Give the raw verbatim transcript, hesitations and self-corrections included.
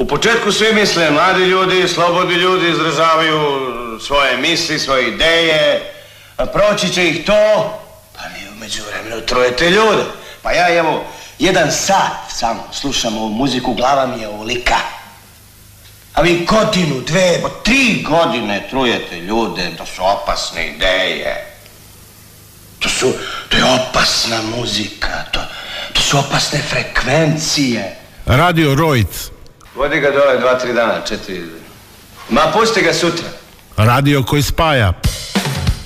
U početku svi misle, mladi ljudi, slobodni ljudi izražavaju svoje misli, svoje ideje, a proći će ih to, pa vi u međuvremenu trujete ljude. Pa ja evo, jedan sat samo slušam ovu muziku, glava mi je ovolika. A vi godinu, dve, bo tri godine trujete ljude, to su opasne ideje. To su, to je opasna muzika, to, to su opasne frekvencije. Radio Rojc. Vodi ga dole dva, tri dana, četiri. Ma pusti ga sutra. Radio koji spaja.